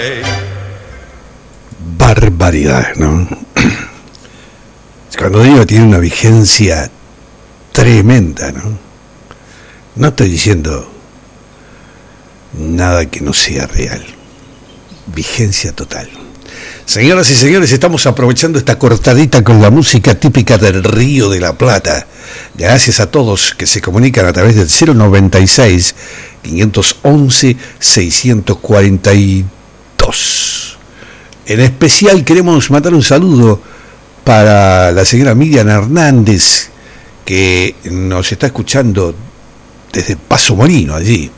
Barbaridad, ¿no? Cuando digo tiene una vigencia tremenda, ¿no? No estoy diciendo nada que no sea real. Vigencia total. Señoras y señores, estamos aprovechando esta cortadita con la música típica del Río de la Plata. Gracias a todos que se comunican a través del 096-511-642. En especial queremos mandar un saludo para la señora Miriam Hernández, que nos está escuchando desde Paso Molino, allí.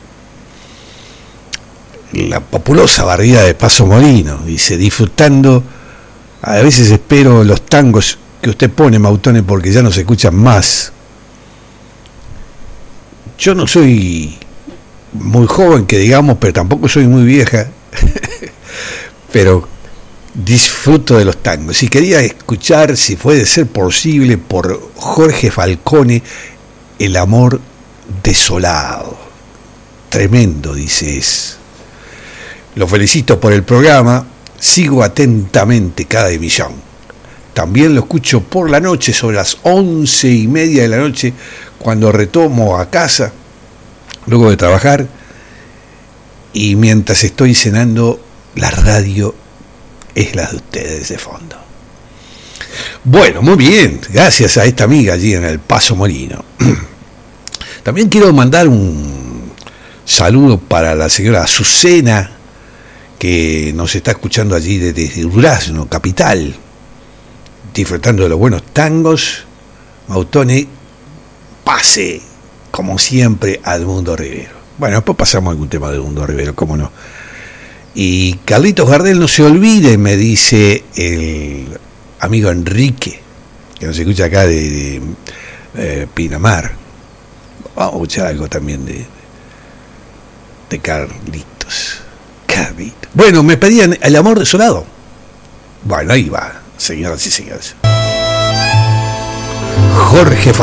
La populosa barriada de Paso Molino, dice, disfrutando. A veces espero los tangos que usted pone, Mautone, porque ya no se escuchan más. Yo no soy muy joven, que digamos, pero tampoco soy muy vieja. Pero disfruto de los tangos. Y quería escuchar, si puede ser posible, por Jorge Falcone, El amor desolado. Tremendo, dice, es. Lo felicito por el programa, sigo atentamente cada emisión. También lo escucho por la noche, sobre las 11:30 de la noche, cuando retomo a casa, luego de trabajar, y mientras estoy cenando, la radio es la de ustedes de fondo. Bueno, muy bien, gracias a esta amiga allí en el Paso Molino. También quiero mandar un saludo para la señora Azucena, que nos está escuchando allí desde Durazno, capital, disfrutando de los buenos tangos. Mautone, pase, como siempre, a Edmundo Rivero. Bueno, después pasamos a algún tema de Edmundo Rivero, cómo no. Y Carlitos Gardel, no se olvide, me dice el amigo Enrique, que nos escucha acá de Pinamar. Vamos a escuchar algo también de Carlitos. Bueno, me pedían El amor desolado. Bueno, ahí va, señoras y señores. Jorge